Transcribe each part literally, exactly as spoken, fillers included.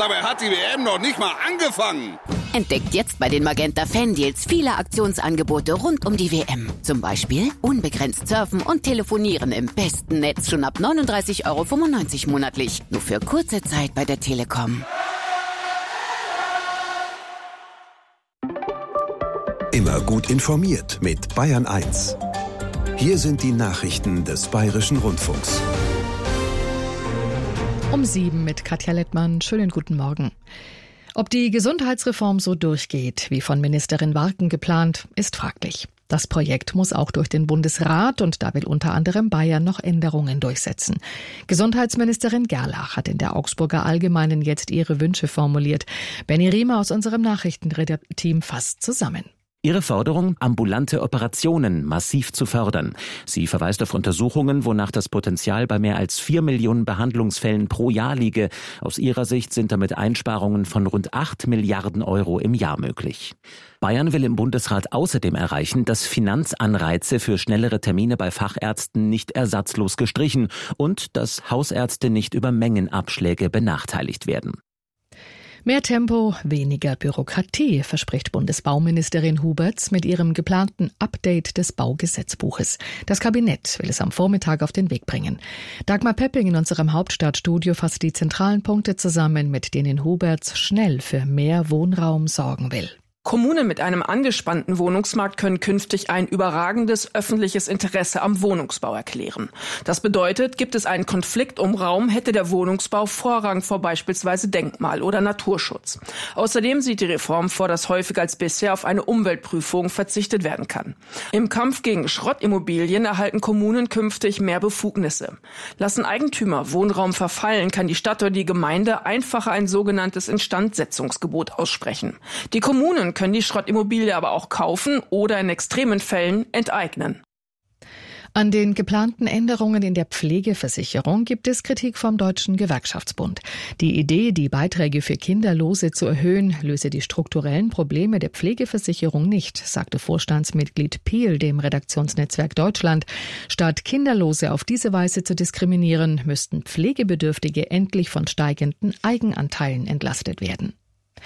Dabei hat die W M noch nicht mal angefangen. Entdeckt jetzt bei den Magenta Fan Deals viele Aktionsangebote rund um die W M. Zum Beispiel unbegrenzt surfen und telefonieren im besten Netz schon ab neununddreißig Euro fünfundneunzig monatlich. Nur für kurze Zeit bei der Telekom. Immer gut informiert mit Bayern eins. Hier sind die Nachrichten des Bayerischen Rundfunks. Um sieben mit Katja Lettmann. Schönen guten Morgen. Ob die Gesundheitsreform so durchgeht, wie von Ministerin Warken geplant, ist fraglich. Das Projekt muss auch durch den Bundesrat und da will unter anderem Bayern noch Änderungen durchsetzen. Gesundheitsministerin Gerlach hat in der Augsburger Allgemeinen jetzt ihre Wünsche formuliert. Benny Riemer aus unserem Nachrichtenredakteam fasst zusammen. Ihre Forderung, ambulante Operationen massiv zu fördern. Sie verweist auf Untersuchungen, wonach das Potenzial bei mehr als vier Millionen Behandlungsfällen pro Jahr liege. Aus ihrer Sicht sind damit Einsparungen von rund acht Milliarden Euro im Jahr möglich. Bayern will im Bundesrat außerdem erreichen, dass Finanzanreize für schnellere Termine bei Fachärzten nicht ersatzlos gestrichen und dass Hausärzte nicht über Mengenabschläge benachteiligt werden. Mehr Tempo, weniger Bürokratie, verspricht Bundesbauministerin Huberts mit ihrem geplanten Update des Baugesetzbuches. Das Kabinett will es am Vormittag auf den Weg bringen. Dagmar Pepping in unserem Hauptstadtstudio fasst die zentralen Punkte zusammen, mit denen Huberts schnell für mehr Wohnraum sorgen will. Kommunen mit einem angespannten Wohnungsmarkt können künftig ein überragendes öffentliches Interesse am Wohnungsbau erklären. Das bedeutet, gibt es einen Konflikt um Raum, hätte der Wohnungsbau Vorrang vor beispielsweise Denkmal- oder Naturschutz. Außerdem sieht die Reform vor, dass häufiger als bisher auf eine Umweltprüfung verzichtet werden kann. Im Kampf gegen Schrottimmobilien erhalten Kommunen künftig mehr Befugnisse. Lassen Eigentümer Wohnraum verfallen, kann die Stadt oder die Gemeinde einfacher ein sogenanntes Instandsetzungsgebot aussprechen. Die Kommunen können die Schrottimmobilie aber auch kaufen oder in extremen Fällen enteignen. An den geplanten Änderungen in der Pflegeversicherung gibt es Kritik vom Deutschen Gewerkschaftsbund. Die Idee, die Beiträge für Kinderlose zu erhöhen, löse die strukturellen Probleme der Pflegeversicherung nicht, sagte Vorstandsmitglied Piel dem Redaktionsnetzwerk Deutschland. Statt Kinderlose auf diese Weise zu diskriminieren, müssten Pflegebedürftige endlich von steigenden Eigenanteilen entlastet werden.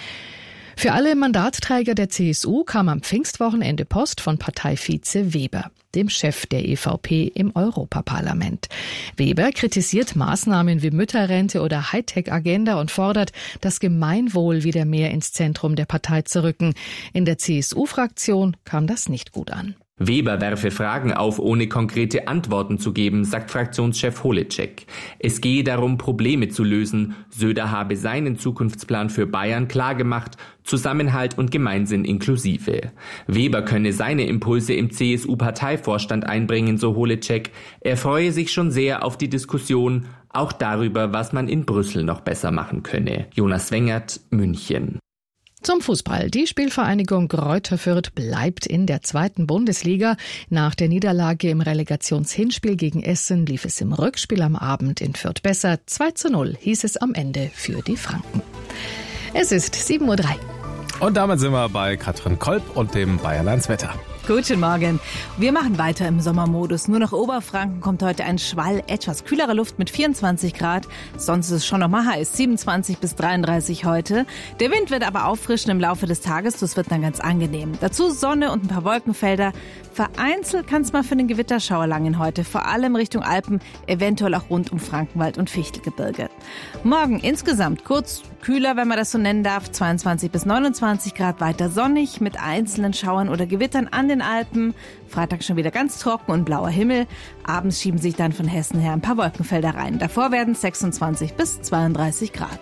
Für alle Mandatsträger der C S U kam am Pfingstwochenende Post von Parteivize Weber, dem Chef der E V P im Europaparlament. Weber kritisiert Maßnahmen wie Mütterrente oder Hightech-Agenda und fordert, das Gemeinwohl wieder mehr ins Zentrum der Partei zu rücken. In der C S U-Fraktion kam das nicht gut an. Weber werfe Fragen auf, ohne konkrete Antworten zu geben, sagt Fraktionschef Holecek. Es gehe darum, Probleme zu lösen. Söder habe seinen Zukunftsplan für Bayern klargemacht, Zusammenhalt und Gemeinsinn inklusive. Weber könne seine Impulse im C S U-Parteivorstand einbringen, so Holecek. Er freue sich schon sehr auf die Diskussion, auch darüber, was man in Brüssel noch besser machen könne. Jonas Wengert, München. Zum Fußball. Die Spielvereinigung Greuther Fürth bleibt in der zweiten Bundesliga. Nach der Niederlage im Relegationshinspiel gegen Essen lief es im Rückspiel am Abend in Fürth besser. zwei zu null hieß es am Ende für die Franken. Es ist sieben Uhr drei. Und damit sind wir bei Katrin Kolb und dem Bayern eins Wetter. Guten Morgen. Wir machen weiter im Sommermodus. Nur nach Oberfranken kommt heute ein Schwall etwas kühlere Luft mit vierundzwanzig Grad. Sonst ist es schon noch mal heiß. siebenundzwanzig bis dreiunddreißig heute. Der Wind wird aber auffrischen im Laufe des Tages. Das wird dann ganz angenehm. Dazu Sonne und ein paar Wolkenfelder. Vereinzelt kann es mal für den Gewitterschauer langen heute. Vor allem Richtung Alpen, eventuell auch rund um Frankenwald und Fichtelgebirge. Morgen insgesamt kurz kühler, wenn man das so nennen darf. zweiundzwanzig bis neunundzwanzig Grad, weiter sonnig mit einzelnen Schauern oder Gewittern an den Alpen. Freitag schon wieder ganz trocken und blauer Himmel. Abends schieben sich dann von Hessen her ein paar Wolkenfelder rein. Davor werden es sechsundzwanzig bis zweiunddreißig Grad.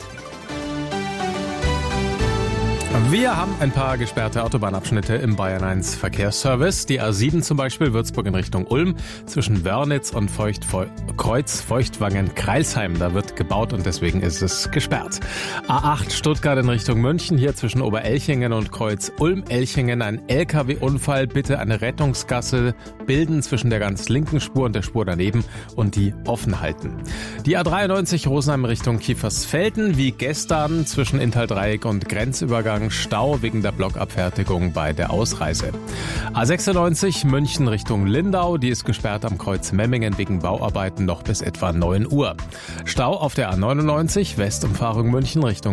Wir haben ein paar gesperrte Autobahnabschnitte im Bayern eins Verkehrsservice. Die A sieben zum Beispiel, Würzburg in Richtung Ulm, zwischen Wörnitz und Feucht, Feu- Kreuz, Feuchtwangen, Kreilsheim. Da wird gebaut und deswegen ist es gesperrt. A acht Stuttgart in Richtung München, hier zwischen Oberelchingen und Kreuz Ulm-Elchingen. Ein L K W-Unfall, bitte eine Rettungsgasse bilden zwischen der ganz linken Spur und der Spur daneben und die offen halten. Die A dreiundneunzig Rosenheim Richtung Kiefersfelden, wie gestern zwischen Inntal-Dreieck und Grenzübergang Stau wegen der Blockabfertigung bei der Ausreise. A sechsundneunzig München Richtung Lindau, die ist gesperrt am Kreuz Memmingen wegen Bauarbeiten noch bis etwa neun Uhr. Stau auf der A neunundneunzig Westumfahrung München Richtung